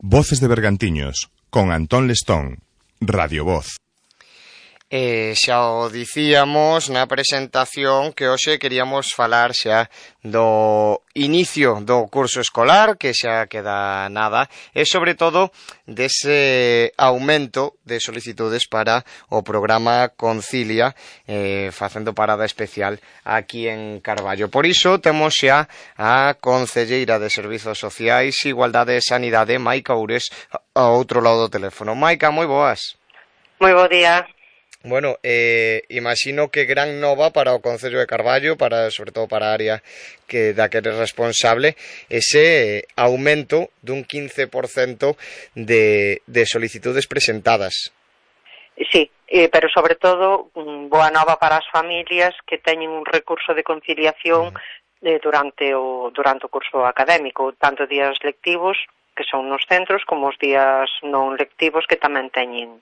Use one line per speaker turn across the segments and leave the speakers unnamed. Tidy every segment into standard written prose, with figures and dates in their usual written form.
Voces de Bergantiños, con Antón Lestón, Radio Voz.
Xa o dicíamos na presentación que hoxe queríamos falar xa do inicio do curso escolar, que xa queda nada, e sobre todo dese aumento de solicitudes para o programa Concilia, facendo parada especial aquí en Carballo. Por iso temos xa a concelleira de Servizos Sociais, Igualdade e Sanidade, Maica Oures, ao outro lado do teléfono. Maica, moi boas.
Moi bo día.
Bueno, imagino que gran nova para o Concello de Carballo, sobre todo para a área da que eres responsable, ese aumento dun 15% de solicitudes presentadas.
Sí, pero sobre todo boa nova para as familias que teñen un recurso de conciliación durante o curso académico, tanto días lectivos, que son nos centros, como os días non lectivos, que tamén teñen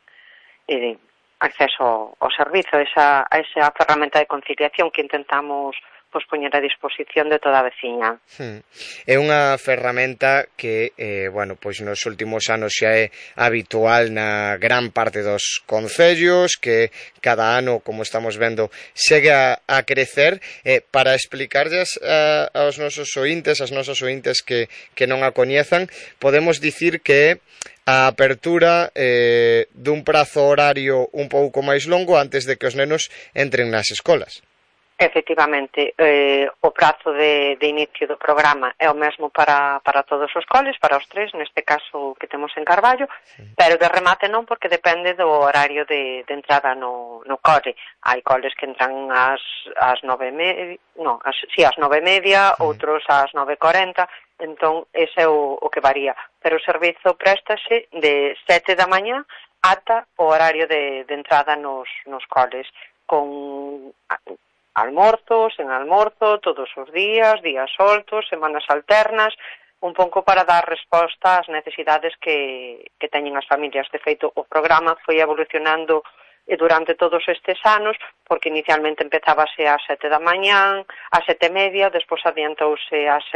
acceso ao servizo, a esa ferramenta de conciliación que intentamos poñer a disposición de toda a veciña.
É unha ferramenta que, nos últimos anos xa é habitual na gran parte dos concellos, que cada ano, como estamos vendo, segue a crecer. Para explicarlles aos nosos ointes, as nosas ointes que non a coñezan, podemos dicir que a apertura dun prazo horario un pouco máis longo antes de que os nenos entren nas escolas.
Efectivamente, o prazo de inicio do programa é o mesmo para todos os coles, para os tres, neste caso que temos en Carballo, pero de remate non, porque depende do horario de entrada no cole. Hai coles que entran ás 9:30, ás 9:30, outros ás 9:40, entón ese é o que varía. Pero o servizo préstase de 7 da mañá ata o horario de entrada nos coles, con almorzo, sen almorzo, todos os días soltos, semanas alternas, un pouco para dar resposta ás necesidades que teñen as familias. De feito, o programa foi evolucionando durante todos estes anos, porque inicialmente empezábase ás 7 da mañán, ás 7:30, despois adiantouse ás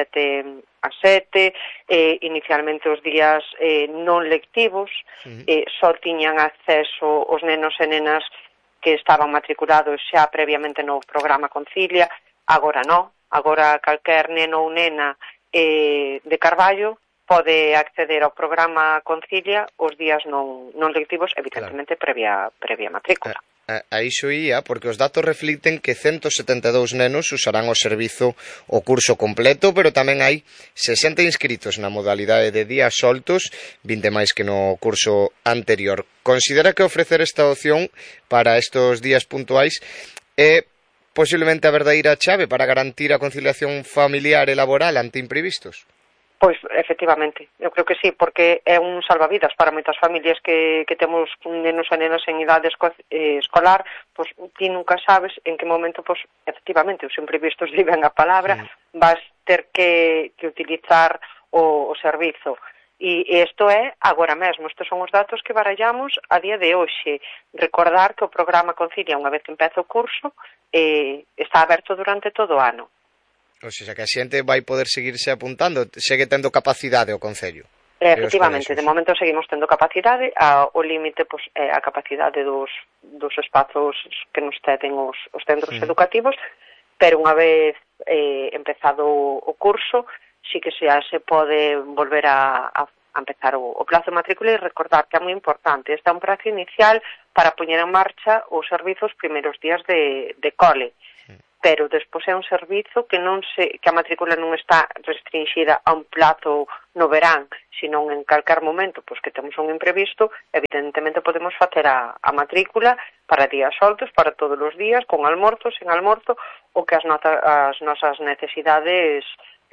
7, inicialmente os días non lectivos, só tiñan acceso os nenos e nenas que estaban matriculados xa previamente no programa Concilia. Agora non, agora calquer neno ou nena de Carballo pode acceder ao programa Concilia os días non lectivos, evidentemente previa matrícula.
A iso ia, porque os datos reflicten que 172 nenos usarán o servizo o curso completo, pero tamén hai 60 inscritos na modalidade de días soltos, 20 máis que no curso anterior. Considera que ofrecer esta opción para estes días puntuais é posiblemente a verdadeira chave para garantir a conciliación familiar e laboral ante imprevistos?
Pois, efectivamente, eu creo que sí, porque é un salvavidas para moitas familias que temos nenos e nenas en idade escolar. Pois ti nunca sabes en que momento, pois, efectivamente, os imprevistos diven a palabra, vas ter que utilizar o servizo. E isto é agora mesmo, estes son os datos que barallamos a día de hoxe. Recordar que o programa Concilia, unha vez que empeza o curso, está aberto durante todo o ano.
O sea, que a xente vai poder seguirse apuntando, segue tendo capacidade o Concello.
Efectivamente, de momento seguimos tendo capacidade, o límite é a capacidade dos espazos que nos ceden os centros educativos, pero unha vez empezado o curso, sí que xa se pode volver a empezar o plazo de matrícula. E recordar que é moi importante, este é un prazo inicial para poñer en marcha os servizos primeiros días de cole, pero despois é un servizo que a matrícula non está restringida a un plazo no verán, senón en calquer momento, pois que temos un imprevisto, evidentemente podemos facer a matrícula para días soltos, para todos os días, con almorzo, sen almorzo, o que as nosas necesidades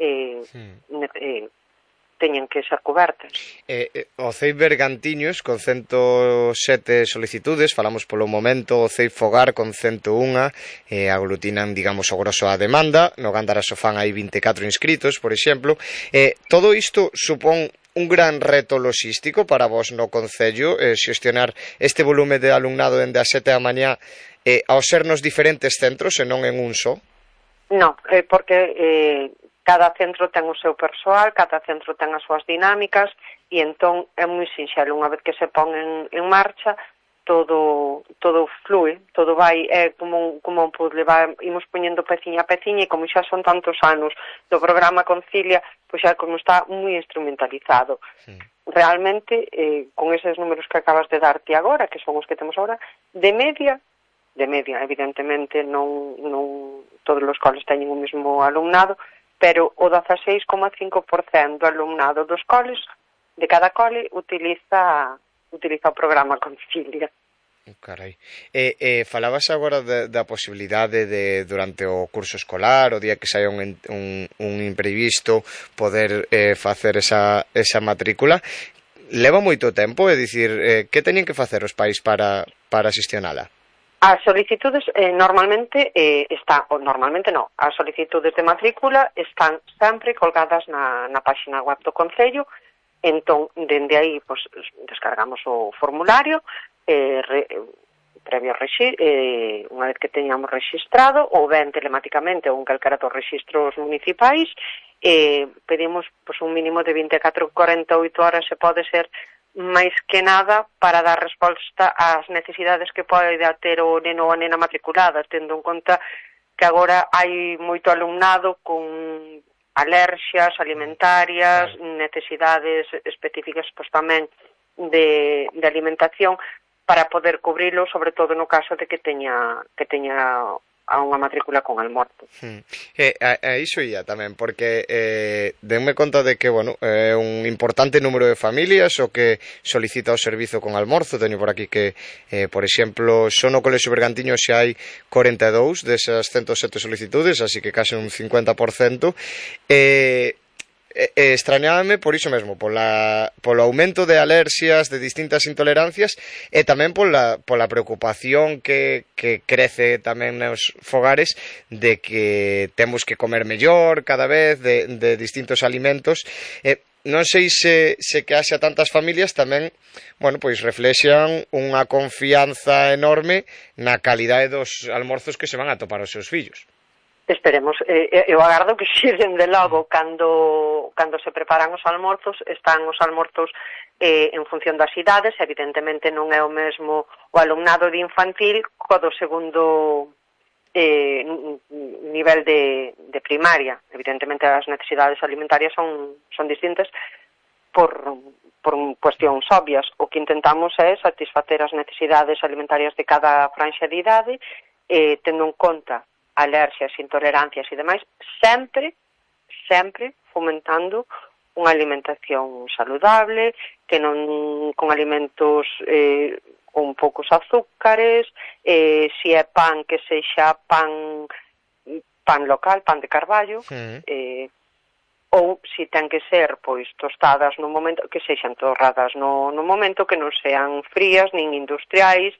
teñen que ser cobertas.
O CEIP Bergantiños, con 107 solicitudes, falamos polo momento, o CEIP Fogar con 101, aglutinan, digamos, o grosso a demanda. No Gándara Sofán hai 24 inscritos, por exemplo. Todo isto supón un gran reto logístico para vos no Concello, xestionar este volume de alumnado dende as 7 da mañá ao ser nos diferentes centros e non en un só?
Non, porque cada centro ten o seu persoal, cada centro ten as súas dinámicas, e entón é moi sinxelo, unha vez que se pon en marcha, todo flúe, todo vai, é como un puzzle, imos poñendo peciña a peciña, e como xa son tantos anos do programa Concilia, pois xa como está moi instrumentalizado. Sí. Realmente, con eses números que acabas de darte agora, que son os que temos agora, de media, evidentemente, non todos os coles teñen o mesmo alumnado, pero o 16,5% do alumnado dos coles, de cada cole, utiliza o programa Concilia.
Carai. Falabas agora da posibilidade de, durante o curso escolar, o día que saia un imprevisto, poder facer esa matrícula. Leva moito tempo, é dicir, que teñen que facer os pais para xestionala?
As solicitudes normalmente as solicitudes de matrícula están sempre colgadas na páxina web do Concello. Entón, dende aí, pues, descargamos o formulario, previo unha vez que teñamos rexistrado, ou ben telematicamente ou en calquera dos registros municipais, pedimos pues, un mínimo de 24 48 horas, se pode ser, máis que nada para dar resposta ás necesidades que pode ter o neno ou a nena matriculada, tendo en conta que agora hai moito alumnado con alerxias alimentarias, necesidades específicas pois, tamén de alimentación, para poder cubrilo, sobre todo no caso de que teña a unha matrícula con almorzo.
A iso ia tamén, porque denme conta de que, bueno, é un importante número de familias o que solicita o servizo con almorzo. Teño por aquí que, por exemplo, só no Colexio Bergantiño xa hai 42 desas 107 solicitudes, así que case un 50%. Extrañábame por iso mesmo, polo aumento de alerxias, de distintas intolerancias, e tamén pola preocupación que crece tamén nos fogares de que temos que comer mellor cada vez de distintos alimentos. Non sei se que haxa tantas familias tamén, bueno, pois reflexan unha confianza enorme na calidade dos almorzos que se van a topar os seus fillos.
Esperemos, eu agardo que si, dende logo, cando se preparan os almorzos, están os almorzos en función das idades, evidentemente non é o mesmo o alumnado de infantil co do segundo nivel de primaria. Evidentemente as necesidades alimentarias son distintas por cuestións obvias. O que intentamos é satisfacer as necesidades alimentarias de cada franxa de idade, tendo en conta alerxias, intolerancias e demais, sempre fomentando unha alimentación saludable, que non con alimentos con poucos azúcares, se é pan, que sexa pan local, pan de carballo, ou se ten que ser pois tostadas no momento, que sexan torradas no momento, que non sean frías nin industriais,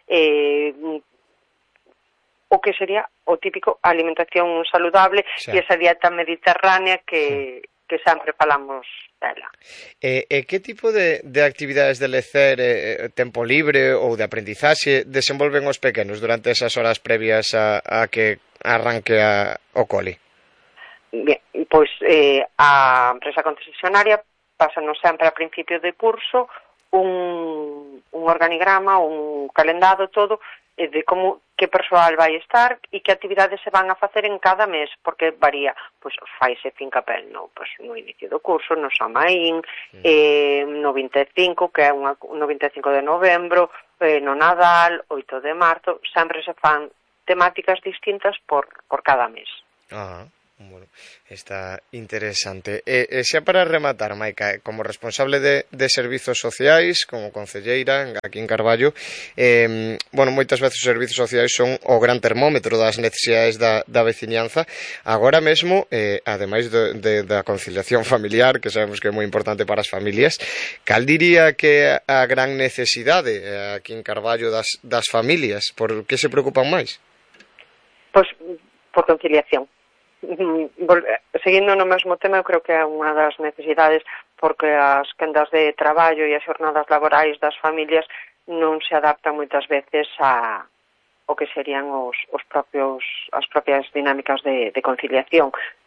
o que sería o típico alimentación saludable e esa dieta mediterránea que sempre falamos dela.
Que tipo de actividades de lecer, tempo libre ou de aprendizaxe desenvolven os pequenos durante esas horas previas a que arranque o cole?
Bien, pois a empresa concesionaria pásanos sempre a principio de curso un organigrama, un calendado, todo, de como que persoal vai estar e que actividades se van a facer en cada mes, porque varía, pois faise fincapé no inicio do curso, no Samaín, no 25, que é no 25 de novembro, no Nadal, 8 de marzo, sempre se fan temáticas distintas por cada mes.
Bueno, está interesante. Xa para rematar, Maica, como responsable de servizos sociais, como concelleira aquí en Carballo, bueno, moitas veces os servizos sociais son o gran termómetro das necesidades da veciñanza. Agora mesmo, ademais da conciliación familiar, que sabemos que é moi importante para as familias, cal diría que a gran necesidade aquí en Carballo das familias? Por que se preocupan máis?
Pois, por conciliación. Seguindo no mesmo tema, eu creo que é unha das necesidades, porque as quendas de traballo e as xornadas laborais das familias non se adaptan moitas veces o que serían as propias dinámicas de conciliación,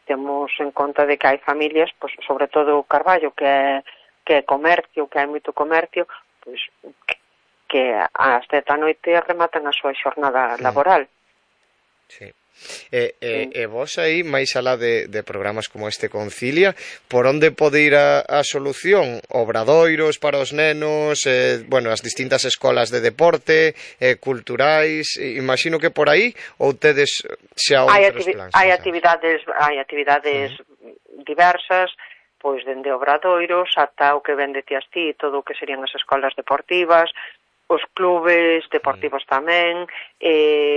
temos en conta de que hai familias, pois, sobre todo o Carballo, que é comercio, que hai moito comercio, pois, que ás 10 da noite rematan a súa xornada laboral.
Sí. E vos aí, máis alá de programas como este Concilia, por onde pode ir a solución? Obradoiros para os nenos, bueno, as distintas escolas de deporte, culturais, imagino que por aí, ou tedes xa outros plans?
Hai actividades diversas, pois dende obradoiros ata o que vende Tiastí, todo o que serían as escolas deportivas, os clubes deportivos tamén,